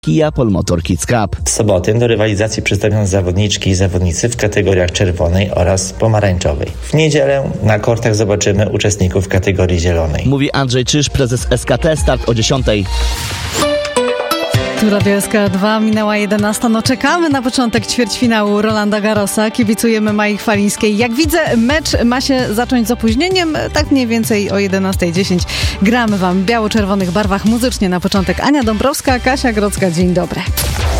Kia Polmotor Kids Cup. W sobotę do rywalizacji przystąpią zawodniczki i zawodnicy w kategoriach czerwonej oraz pomarańczowej. W niedzielę na kortach zobaczymy uczestników kategorii zielonej. Mówi Andrzej Czyż, prezes SKT. Start o 10:00. Tu Radio SK2, minęła 11. No czekamy na początek ćwierćfinału Rolanda Garrosa. Kibicujemy Mai Chwalińskiej. Jak widzę, mecz ma się zacząć z opóźnieniem, tak mniej więcej o 11:10. Gramy wam w biało-czerwonych barwach muzycznie na początek. Ania Dąbrowska, Kasia Grodzka. Dzień dobry.